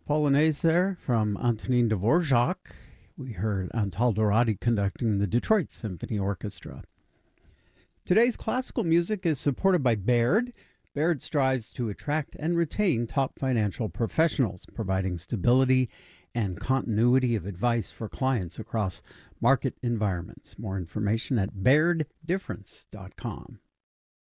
Polonaise there from Antonin Dvorak. We heard Antal Dorati conducting the Detroit Symphony Orchestra. Today's classical music is supported by Baird. Baird strives to attract and retain top financial professionals, providing stability and continuity of advice for clients across market environments. More information at bairddifference.com.